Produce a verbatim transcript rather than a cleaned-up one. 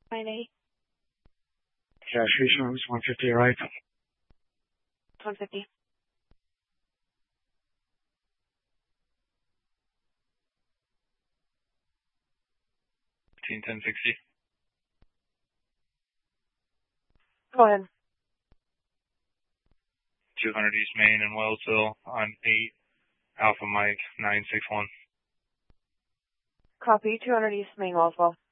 nine eight. Yeah, station was one fifty, right? one fifty. fifteen ten sixty. Go ahead. two hundred East Main in Wellsville on eight Alpha Mike nine six one. Copy. two hundred East Main, Wellsville.